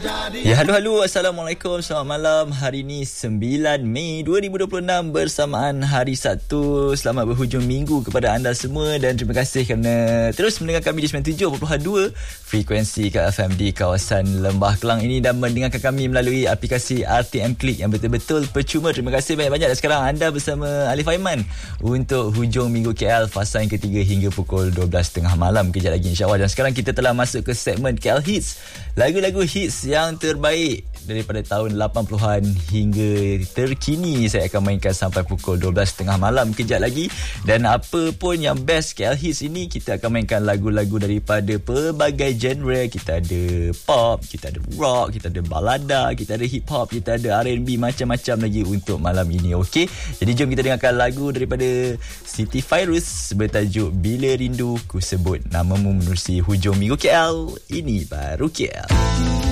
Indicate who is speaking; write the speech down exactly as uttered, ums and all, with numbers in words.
Speaker 1: Ya, halo halo, Assalamualaikum, selamat malam. Hari ini sembilan Mei dua ribu dua puluh enam bersamaan hari Sabtu. Selamat berhujung minggu kepada anda semua dan terima kasih kerana terus mendengar kami di sembilan puluh tujuh perpuluhan dua frekuensi K F M di kawasan Lembah Kelang ini dan mendengarkan kami melalui aplikasi R T M Click yang betul-betul percuma. Terima kasih banyak-banyak. Dan sekarang anda bersama Alif Aiman untuk hujung minggu K L fasa yang ketiga hingga pukul dua belas tiga puluh malam kejap lagi insya-Allah. Dan sekarang kita telah masuk ke segmen K L Hits, lagu-lagu hits yang terbaik daripada tahun lapan puluhan hingga terkini. Saya akan mainkan sampai pukul dua belas tiga puluh malam kejap lagi. Dan apa pun yang best K L Hits ini, kita akan mainkan lagu-lagu daripada pelbagai genre. Kita ada pop, kita ada rock, kita ada balada, kita ada hip hop, kita ada R and B, macam-macam lagi untuk malam ini. Okey, jadi jom kita dengarkan lagu daripada Siti Fairuz bertajuk Bila Rindu Ku Sebut Namamu menerusi hujung minggu K L. Ini baru K L.